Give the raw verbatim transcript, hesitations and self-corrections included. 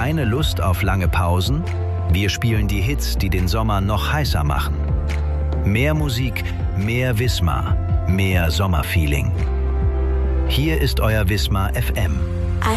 keine Lust auf lange Pausen? Wir spielen die Hits, die den Sommer noch heißer machen. Mehr Musik, mehr Wismar, mehr Sommerfeeling. Hier ist euer Wismar F M.